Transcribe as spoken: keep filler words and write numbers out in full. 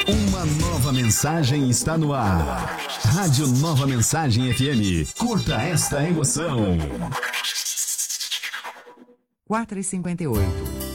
Uma nova mensagem está no ar. Rádio Nova Mensagem F M. Curta esta emoção. quatro e cinquenta e oito.